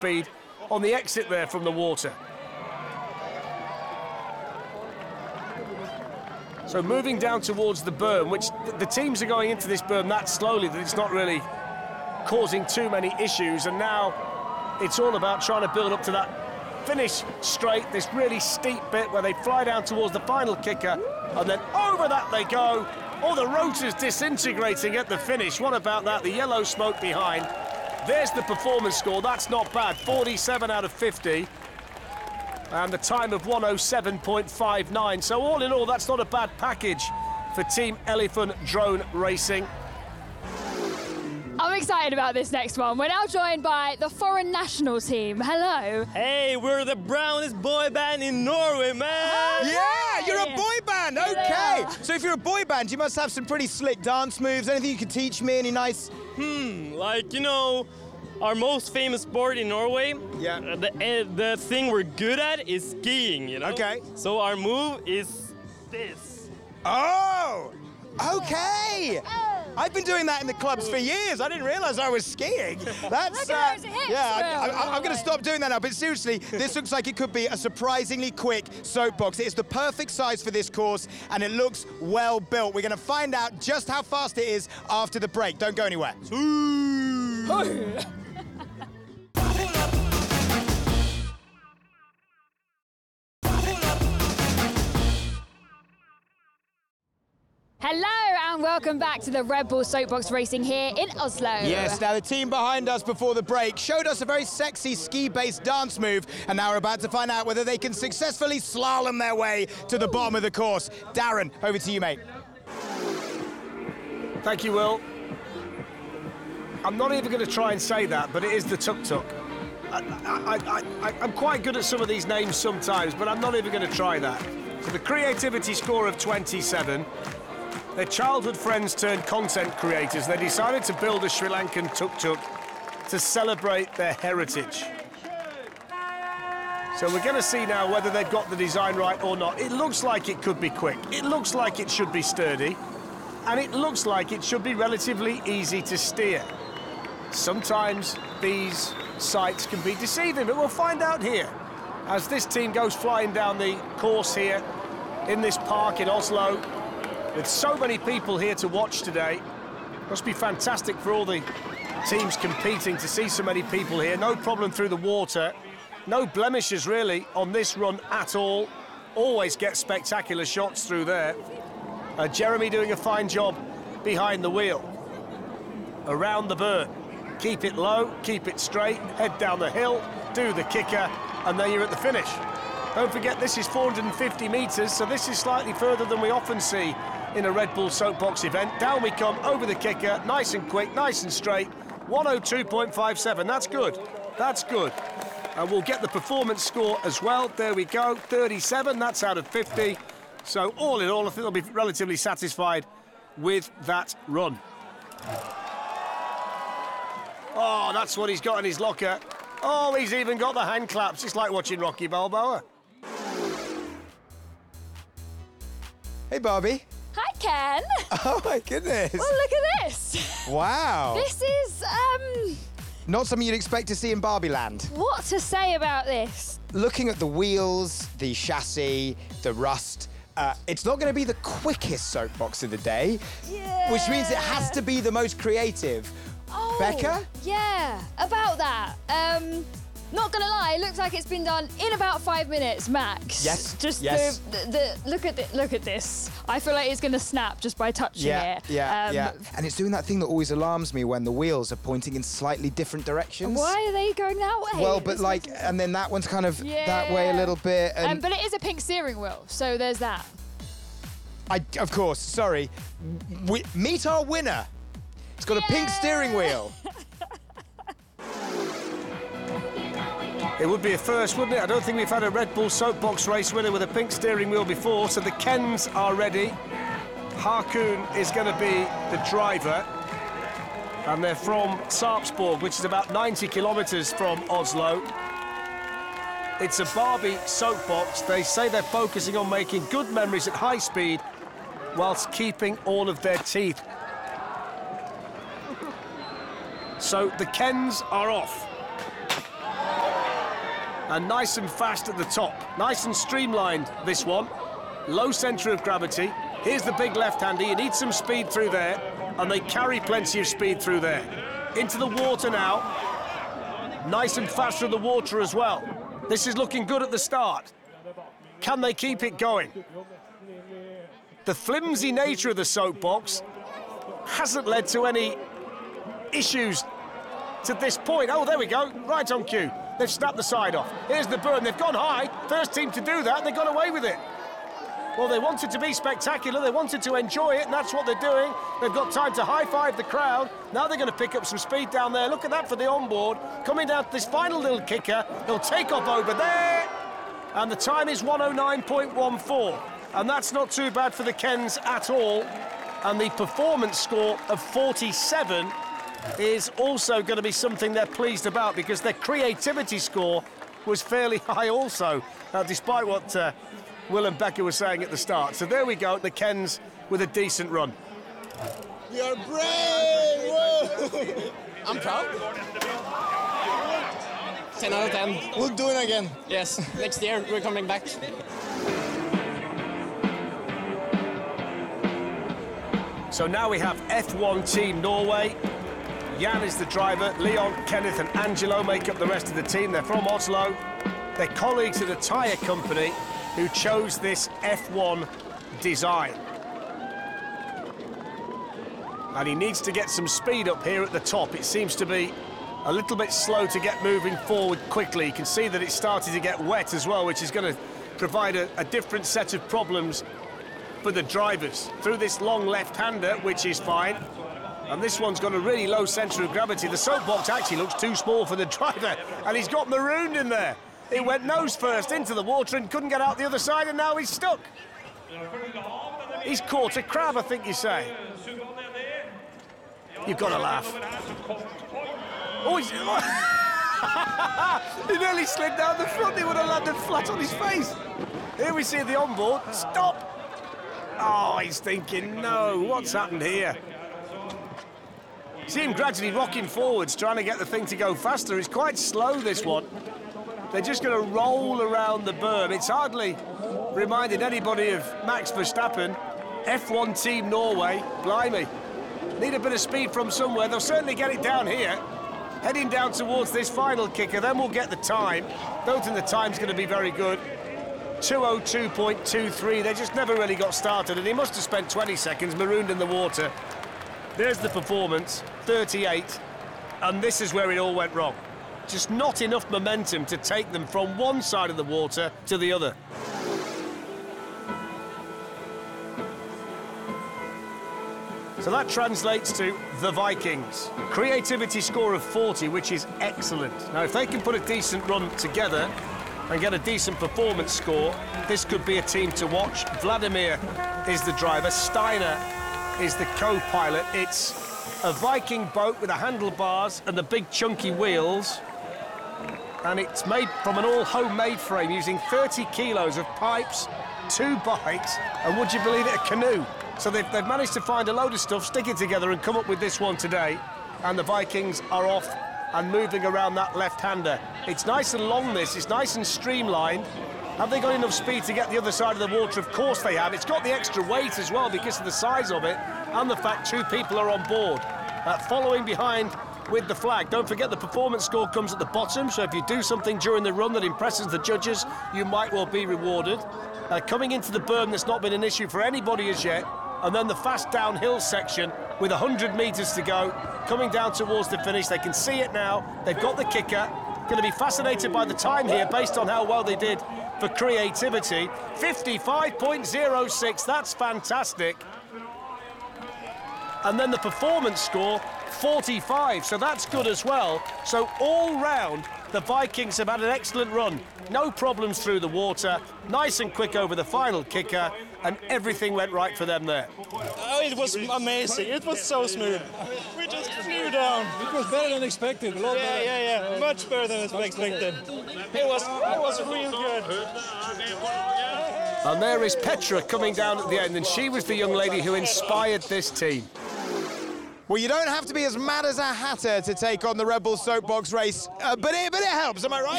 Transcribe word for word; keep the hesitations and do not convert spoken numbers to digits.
speed on the exit there from the water. So moving down towards the berm, which the teams are going into this berm that slowly that it's not really causing too many issues, and now it's all about trying to build up to that finish straight, this really steep bit where they fly down towards the final kicker, and then over that they go. All the rotors disintegrating at the finish. What about that? The yellow smoke behind. There's the performance score. That's not bad. forty-seven out of fifty. And the time of one oh seven point five nine. So all in all, that's not a bad package for Team Elephant Drone Racing. I'm excited about this next one. We're now joined by the foreign national team. Hello. Hey, we're the brownest boy band in Norway, man! Okay. Yeah, you're a boy band, Here they okay. are. So if you're a boy band, you must have some pretty slick dance moves. Anything you could teach me? Any nice... Hmm, like, you know, our most famous sport in Norway, Yeah. uh, the, uh, the thing we're good at is skiing, you know? Okay. So our move is this. Oh, okay. I've been doing that in the clubs for years. I didn't realise I was skiing. That's Look at those hips. yeah. I, I, I'm going to Right. stop doing that now. But seriously, this looks like it could be a surprisingly quick soapbox. It is the perfect size for this course, and it looks well built. We're going to find out just how fast it is after the break. Don't go anywhere. Hello and welcome back to the Red Bull Soapbox Racing here in Oslo. Yes, now the team behind us before the break showed us a very sexy ski-based dance move, and now we're about to find out whether they can successfully slalom their way to the bottom of the course. Darren, over to you, mate. Thank you, Will. I'm not even going to try and say that, but it is the tuk-tuk. I, I, I, I, I'm quite good at some of these names sometimes, but I'm not even going to try that. So the creativity score of twenty-seven. Their childhood friends turned content creators. They decided to build a Sri Lankan tuk-tuk to celebrate their heritage. So we're going to see now whether they've got the design right or not. It looks like it could be quick. It looks like it should be sturdy. And it looks like it should be relatively easy to steer. Sometimes these sights can be deceiving, but we'll find out here as this team goes flying down the course here in this park in Oslo. With so many people here to watch today, must be fantastic for all the teams competing to see so many people here. No problem through the water, no blemishes really on this run at all. Always get spectacular shots through there. Uh, Jeremy doing a fine job behind the wheel. Around the berm, keep it low, keep it straight, head down the hill, do the kicker, and then you're at the finish. Don't forget this is four hundred fifty metres, so this is slightly further than we often see in a Red Bull Soapbox event. Down we come, over the kicker, nice and quick, nice and straight. one oh two point five seven, that's good, that's good. And we'll get the performance score as well. There we go, thirty-seven, that's out of fifty. So all in all, I think they'll be relatively satisfied with that run. Oh, that's what he's got in his locker. Oh, he's even got the hand claps. It's like watching Rocky Balboa. Hey, Barbie. Hi, Ken. Oh, my goodness. Well, look at this. Wow. This is, um, Not something you'd expect to see in Barbie Land. what to say about this? Looking at the wheels, the chassis, the rust, uh, it's not going to be the quickest soapbox of the day, Yeah. which means it has to be the most creative. Oh, Becca? Yeah, about that. Um, not gonna lie, it looks like it's been done in about five minutes max. Yes, Just yes. The, the, the look at the, look at this. I feel like it's gonna snap just by touching Yeah, it. yeah, Um, yeah. And it's doing that thing that always alarms me when the wheels are pointing in slightly different directions. Why are they going that way? Well, but This like, is- and then that one's kind of that way a Yeah. little bit. And Um, but it is a pink steering wheel, so there's that. I, of course, sorry. We, meet our winner. It's got a pink steering wheel. It would be a first, wouldn't it? I don't think we've had a Red Bull Soapbox race winner with a pink steering wheel before, so the Kens are ready. Harkoon is going to be the driver. And they're from Sarpsborg, which is about ninety kilometres from Oslo. It's a Barbie soapbox. They say they're focusing on making good memories at high speed whilst keeping all of their teeth. So the Kens are off. And nice and fast at the top. Nice and streamlined, this one. Low centre of gravity. Here's the big left-hander. You need some speed through there. And they carry plenty of speed through there. Into the water now. Nice and fast through the water as well. This is looking good at the start. Can they keep it going? The flimsy nature of the soapbox hasn't led to any issues to this point. Oh, there we go. Right on cue. They've snapped the side off. Here's the burn. They've gone high. First team to do that. They got away with it. Well, they wanted to be spectacular. They wanted to enjoy it, and that's what they're doing. They've got time to high-five the crowd. Now they're going to pick up some speed down there. Look at that for the onboard. Coming down to this final little kicker. They'll take off over there. And the time is one oh nine point one four. And that's not too bad for the Kens at all. And the performance score of forty-seven is also going to be something they're pleased about, because their creativity score was fairly high also, uh, despite what uh, Will and Becca were saying at the start. So there we go, the Kens with a decent run. We are brave! Whoa. I'm proud. ten out of ten. We'll do it again. Yes, next year we're coming back. So now we have F one Team Norway. Jan is the driver. Leon, Kenneth and Angelo make up the rest of the team. They're from Oslo. They're colleagues at a tyre company who chose this F one design. And he needs to get some speed up here at the top. It seems to be a little bit slow to get moving forward quickly. You can see that it's starting to get wet as well, which is going to provide a, a different set of problems for the drivers. Through this long left-hander, which is fine. And this one's got a really low centre of gravity. The soapbox actually looks too small for the driver, and he's got marooned in there. It went nose first into the water and couldn't get out the other side, and now he's stuck. He's caught a crab, I think you say. You've got to laugh. Oh, he's... he nearly slid down the front. He would have landed flat on his face. Here we see the onboard. Stop! Oh, he's thinking, no, what's happened here? See him gradually rocking forwards, trying to get the thing to go faster. It's quite slow, this one. They're just going to roll around the berm. It's hardly reminded anybody of Max Verstappen. F one Team Norway, blimey. Need a bit of speed from somewhere. They'll certainly get it down here. Heading down towards this final kicker, then we'll get the time. Don't think the time's going to be very good. two oh two point two three. They just never really got started, and he must have spent twenty seconds marooned in the water. There's the performance, thirty-eight, and this is where it all went wrong. Just not enough momentum to take them from one side of the water to the other. So that translates to the Vikings. Creativity score of forty, which is excellent. Now, if they can put a decent run together and get a decent performance score, this could be a team to watch. Vladimir is the driver. Steiner is the co-pilot. It's a Viking boat with the handlebars and the big chunky wheels. And it's made from an all-homemade frame using thirty kilos of pipes, two bikes, and would you believe it, a canoe. So they've, they've managed to find a load of stuff, stick it together and come up with this one today. And the Vikings are off and moving around that left-hander. It's nice and long, this. It's nice and streamlined. Have they got enough speed to get the other side of the water? Of course they have. It's got the extra weight as well because of the size of it and the fact two people are on board. Uh, following behind with the flag. Don't forget the performance score comes at the bottom, so if you do something during the run that impresses the judges, you might well be rewarded. Uh, coming into the berm, that's not been an issue for anybody as yet. And then the fast downhill section with one hundred metres to go, coming down towards the finish. They can see it now. They've got the kicker. Going to be fascinated by the time here based on how well they did for creativity. fifty-five point oh six, that's fantastic. And then the performance score, forty-five, so that's good as well. So all round, the Vikings have had an excellent run. No problems through the water, nice and quick over the final kicker, and everything went right for them there. Oh, it was amazing. It was so smooth. We just flew down. It was better than expected. A lot yeah, better. yeah, yeah. Much better than expected. It was, it was real good. And there is Petra coming down at the end, and she was the young lady who inspired this team. Well, you don't have to be as mad as a hatter to take on the Red Bull Soapbox race, uh, but, it, but it helps, am I right?